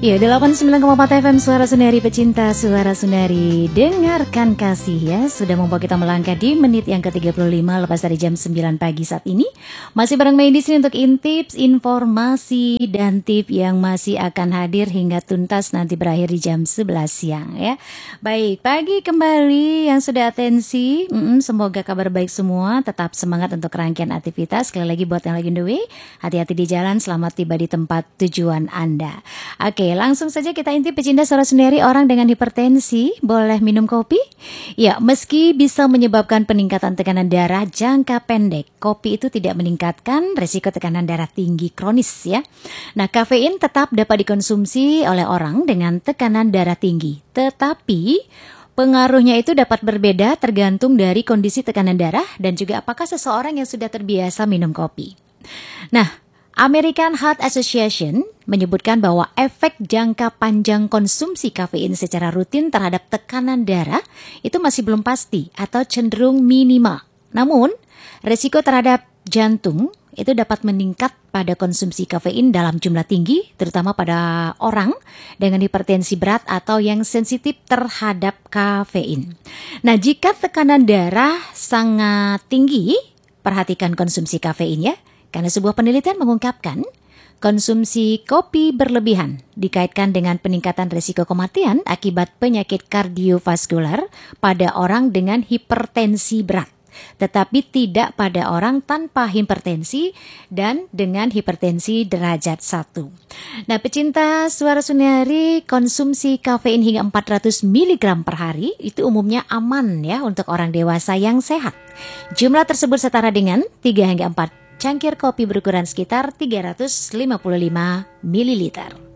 Ya, 89,4 FM Suara Sundari, pecinta Suara Sundari. Dengarkan kasih ya, sudah membawa kita melangkah di menit yang ke-35 lepas dari jam 9 pagi saat ini. Masih bareng Mei di sini untuk intips, informasi dan tip yang masih akan hadir hingga tuntas nanti berakhir di jam 11 siang ya. Baik, pagi kembali yang sudah atensi. Semoga kabar baik semua, tetap semangat untuk rangkaian aktivitas. Sekali lagi buat yang lagi on the way, hati-hati di jalan, selamat tiba di tempat tujuan Anda. Oke, langsung saja kita intip pecinta Suara Sundari. Orang dengan hipertensi boleh minum kopi? Ya, meski bisa menyebabkan peningkatan tekanan darah jangka pendek, kopi itu tidak meningkatkan resiko tekanan darah tinggi kronis ya. Nah, kafein tetap dapat dikonsumsi oleh orang dengan tekanan darah tinggi. Tetapi pengaruhnya itu dapat berbeda tergantung dari kondisi tekanan darah dan juga apakah seseorang yang sudah terbiasa minum kopi. Nah, American Heart Association menyebutkan bahwa efek jangka panjang konsumsi kafein secara rutin terhadap tekanan darah itu masih belum pasti atau cenderung minimal. Namun, resiko terhadap jantung itu dapat meningkat pada konsumsi kafein dalam jumlah tinggi, terutama pada orang dengan hipertensi berat atau yang sensitif terhadap kafein. Nah, jika tekanan darah sangat tinggi, perhatikan konsumsi kafein ya. Karena sebuah penelitian mengungkapkan konsumsi kopi berlebihan dikaitkan dengan peningkatan risiko kematian akibat penyakit kardiovaskular pada orang dengan hipertensi berat, tetapi tidak pada orang tanpa hipertensi dan dengan hipertensi derajat 1. Nah, pecinta Suara Sundari, konsumsi kafein hingga 400 mg per hari itu umumnya aman ya untuk orang dewasa yang sehat. Jumlah tersebut setara dengan 3 hingga 4 cangkir kopi berukuran sekitar 355 ml.